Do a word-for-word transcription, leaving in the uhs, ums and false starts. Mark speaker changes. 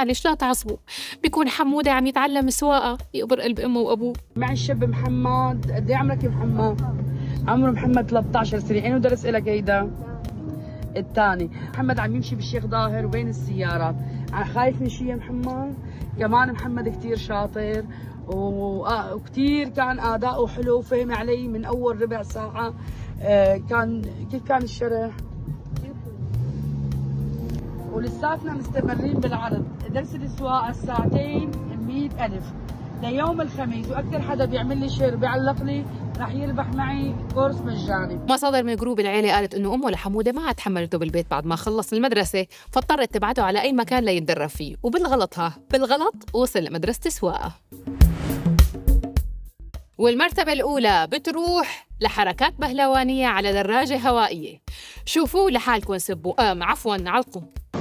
Speaker 1: معلش لا تعصبوا، بيكون حمودة عم يتعلم سواقة يقبر قلب أمه وأبوه.
Speaker 2: معي الشاب محمد. قد ايه عمرك يا محمد؟ عمره محمد ثلاثة عشر سنة. أين درس لك هيدا؟ الثاني. محمد عم يمشي بالشيخ ظاهر وبين السيارات. خايف من شيء يا محمد؟ كمان محمد كثير شاطر وكثير كان أداؤه حلو، فهم علي من أول ربع ساعة. كان كيف كان الشرح؟ ولساتنا مستمرين بالعرض. درس السواقة ساعتين مئة ألف ليوم الخميس، واكثر حدا بيعمل لي شير بيعلق لي رح يربح معي كورس مجاني.
Speaker 1: مصادر من جروب العيله قالت انه امه لحموده ما عاد تحملته بالبيت بعد ما خلص المدرسه، فاضطرت تبعته على اي مكان ليتدرب فيه، وبالغلط ها بالغلط وصل لمدرسه سواقه. والمرتبة الأولى بتروح لحركات بهلوانية على دراجة هوائية. شوفوا لحالكم سبوا آم عفوا علقوا